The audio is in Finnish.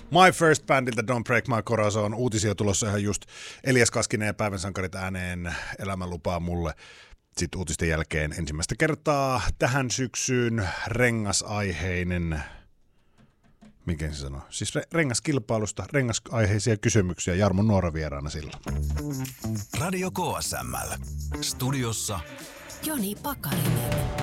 My First Bandilta Don't Break My Corazon. Uutisia tulossa ihan just. Elias Kaskinen ja Päivän sankarit ääneen. Elämä lupaa mulle. Sitten uutisten jälkeen ensimmäistä kertaa tähän syksyyn rengasaiheinen, miten se sanoo, siis rengaskilpailusta, rengasaiheisia kysymyksiä. Jarmo Noora vieraana sillä. Radio KSML. Studiossa Joni Pakarinen.